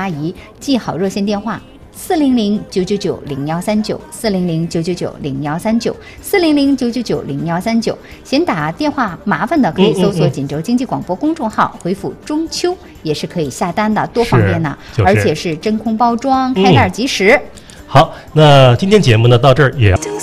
阿姨，记好热线电话。400-999-0139，400-999-0139，400-999-0139。嫌打电话麻烦的，可以搜索锦州经济广播公众号，回复中秋也是可以下单的，多方便呢！而且是真空包装，开袋即食。 好，那今天节目呢到这儿也。